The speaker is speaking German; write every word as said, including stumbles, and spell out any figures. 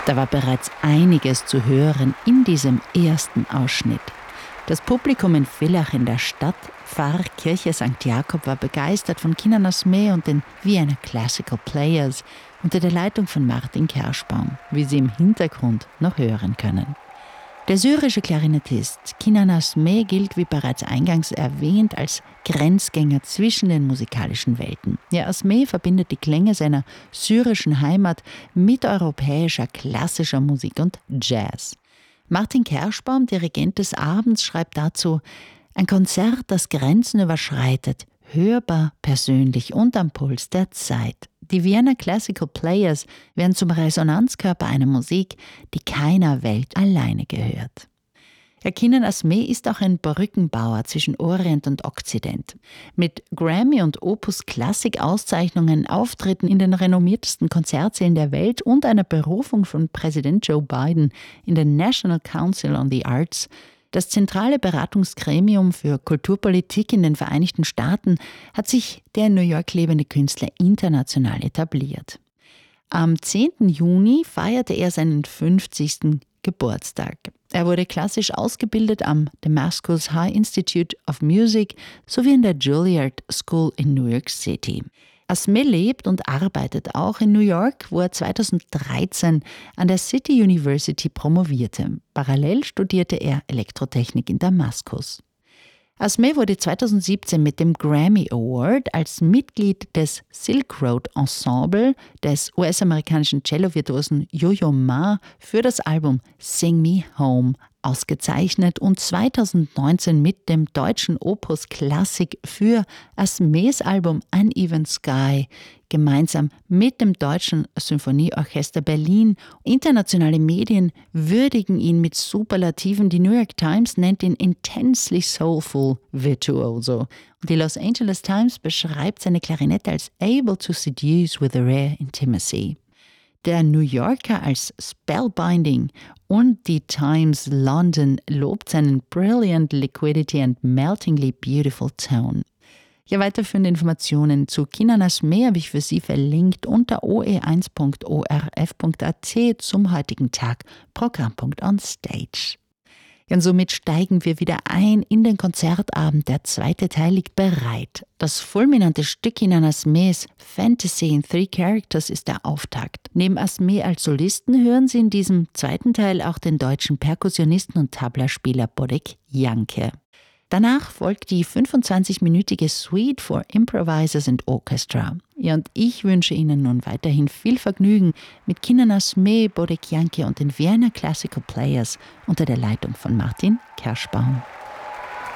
Da war bereits einiges zu hören in diesem ersten Ausschnitt. Das Publikum in Villach in der Stadt, Pfarrkirche Sankt Jakob, war begeistert von Kinan Osmeh und den Vienna Classical Players unter der Leitung von Martin Kerschbaum, wie Sie im Hintergrund noch hören können. Der syrische Klarinettist Kinan Osmeh gilt, wie bereits eingangs erwähnt, als Grenzgänger zwischen den musikalischen Welten. Ja, Osmeh verbindet die Klänge seiner syrischen Heimat mit europäischer klassischer Musik und Jazz. Martin Kerschbaum, Dirigent des Abends, schreibt dazu: Ein Konzert, das Grenzen überschreitet, hörbar, persönlich und am Puls der Zeit. Die Vienna Classical Players werden zum Resonanzkörper einer Musik, die keiner Welt alleine gehört. Herr Kinan Osmeh ist auch ein Brückenbauer zwischen Orient und Okzident. Mit Grammy- und Opus-Klassik-Auszeichnungen, Auftritten in den renommiertesten Konzertsälen der Welt und einer Berufung von Präsident Joe Biden in den National Council on the Arts, das zentrale Beratungsgremium für Kulturpolitik in den Vereinigten Staaten, hat sich der in New York lebende Künstler international etabliert. Am zehnten Juni feierte er seinen fünfzigsten Geburtstag. Er wurde klassisch ausgebildet am Damascus High Institute of Music sowie in der Juilliard School in New York City. Osmeh lebt und arbeitet auch in New York, wo er zweitausenddreizehn an der City University promovierte. Parallel studierte er Elektrotechnik in Damaskus. Osmeh wurde zweitausendsiebzehn mit dem Grammy Award als Mitglied des Silk Road Ensemble des U S-amerikanischen Cello-Virtuosen Yo-Yo Ma für das Album Sing Me Home ausgezeichnet und zweitausendneunzehn mit dem deutschen Opus Klassik für Osmehs Album Uneven Sky gemeinsam mit dem Deutschen Symphonieorchester Berlin. Internationale Medien würdigen ihn mit Superlativen. Die New York Times nennt ihn intensely soulful virtuoso. Die Los Angeles Times beschreibt seine Klarinette als able to seduce with a rare intimacy. Der New Yorker als spellbinding und die Times London lobt seinen brilliant liquidity and meltingly beautiful tone. Ja, weiterführende Informationen zu Kinan Osmeh habe ich für Sie verlinkt unter o e eins punkt o r f punkt a t zum heutigen Tag, Programmpunkt on Stage. Und somit steigen wir wieder ein in den Konzertabend. Der zweite Teil liegt bereit. Das fulminante Stück Kinan Osmehs Fantasy in Three Characters ist der Auftakt. Neben Osmeh als Solisten hören Sie in diesem zweiten Teil auch den deutschen Perkussionisten und Tablaspieler Bodek Janke. Danach folgt die fünfundzwanzigminütige Suite for Improvisers and Orchestra. Ja, und ich wünsche Ihnen nun weiterhin viel Vergnügen mit Kinan Osmeh, Bodek Janke und den Vienna Classical Players unter der Leitung von Martin Kerschbaum.